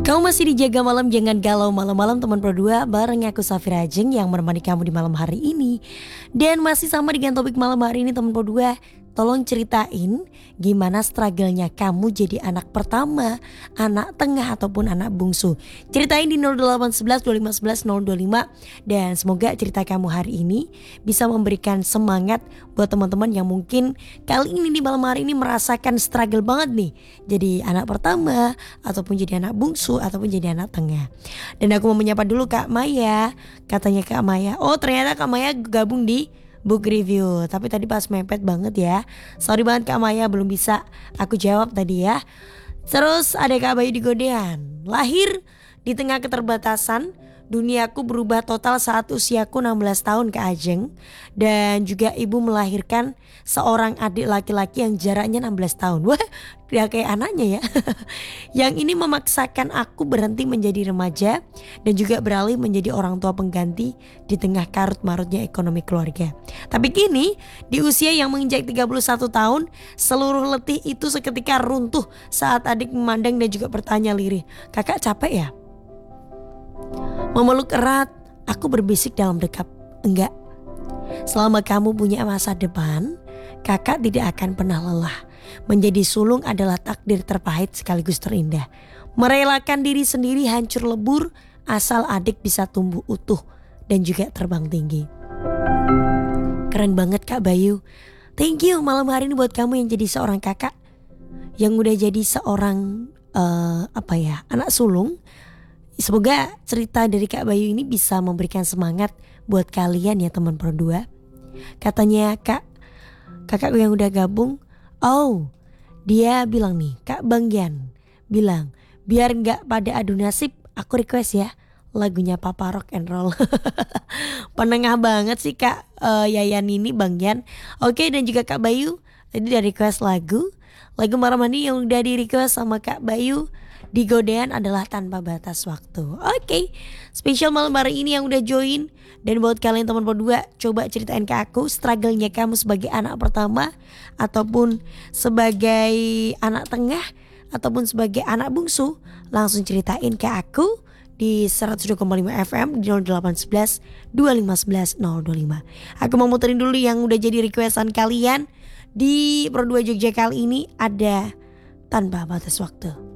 Kau masih dijaga malam, jangan galau malam-malam teman Pro 2 bareng aku Safira Ajeng yang menemani kamu di malam hari ini. Dan masih sama dengan topik malam hari ini teman Pro 2. Tolong ceritain gimana struggle-nya kamu jadi anak pertama, anak tengah ataupun anak bungsu. Ceritain di 0811 2511 025 dan semoga cerita kamu hari ini bisa memberikan semangat buat teman-teman yang mungkin kali ini di malam hari ini merasakan struggle banget nih. Jadi anak pertama ataupun jadi anak bungsu ataupun jadi anak tengah. Dan aku mau menyapa dulu Kak Maya. Katanya Kak Maya, oh ternyata Kak Maya gabung di book review, tapi tadi pas mepet banget ya. Sorry banget Kak Maya, belum bisa aku jawab tadi ya. Terus ada Kak Bayu di Godean. Lahir di tengah keterbatasan, duniaku berubah total saat usiaku 16 tahun Kak Ajeng. Dan juga ibu melahirkan seorang adik laki-laki yang jaraknya 16 tahun. Wah, dia kayak anaknya ya. Yang ini memaksakan aku berhenti menjadi remaja dan juga beralih menjadi orang tua pengganti di tengah karut-marutnya ekonomi keluarga. Tapi kini di usia yang menginjak 31 tahun, seluruh letih itu seketika runtuh saat adik memandang dan juga bertanya lirih, "Kakak capek ya?" Memeluk erat, aku berbisik dalam dekap, "Enggak. Selama kamu punya masa depan, kakak tidak akan pernah lelah. Menjadi sulung adalah takdir terpahit sekaligus terindah. Merelakan diri sendiri hancur lebur asal adik bisa tumbuh utuh dan juga terbang tinggi." Keren banget Kak Bayu. Thank you malam hari ini buat kamu yang jadi seorang kakak, yang udah jadi seorang anak sulung. Semoga cerita dari Kak Bayu ini bisa memberikan semangat buat kalian ya teman Pro 2. Katanya kakakku yang udah gabung, oh dia bilang nih, Kak Bang Yan bilang, biar gak pada adu nasib aku request ya lagunya Papa Rock and Roll. Penengah banget sih Kak Yayan ini Bang Yan. Oke, dan juga Kak Bayu tadi udah request lagu Maramani yang udah di request sama Kak Bayu di Godean adalah Tanpa Batas Waktu. Oke, spesial malam hari ini yang udah join. Dan buat kalian teman Pro 2, coba ceritain ke aku struggle-nya kamu sebagai anak pertama ataupun sebagai anak tengah ataupun sebagai anak bungsu. Langsung ceritain ke aku di 102,5 FM di 0811 2511 025. Aku mau muterin dulu yang udah jadi requestan kalian. Di Pro 2 Jogja kali ini ada Tanpa Batas Waktu.